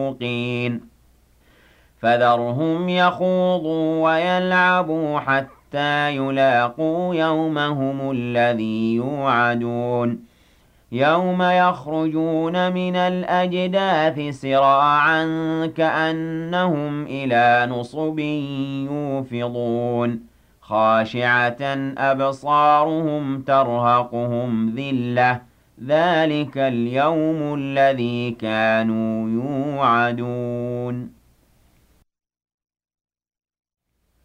مُوقِينٍ فَذَرْهُمْ يَخُوضُوا وَيَلْعَبُوا حَتَّىٰ يُلَاقُوا يَوْمَهُمُ الَّذِي يُوعَدُونَ يَوْمَ يَخْرُجُونَ مِنَ الْأَجْدَاثِ سِرَاعًا كَأَنَّهُمْ إِلَىٰ نُصُبٍ يُوفِضُونَ خَاشِعَةً أَبْصَارُهُمْ تَرْهَقُهُمْ ذِلَّةٌ ۚ ذَٰلِكَ الْيَوْمُ الَّذِي كَانُوا يُوعَدُونَ